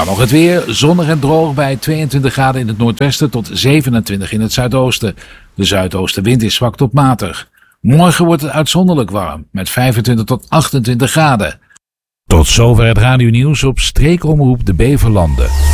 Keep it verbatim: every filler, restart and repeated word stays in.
Dan nog het weer, zonnig en droog bij tweeëntwintig graden in het noordwesten tot zevenentwintig in het zuidoosten. De zuidoostenwind is zwak tot matig. Morgen wordt het uitzonderlijk warm met vijfentwintig tot achtentwintig graden. Tot zover het radionieuws op streekomroep de Beverlanden.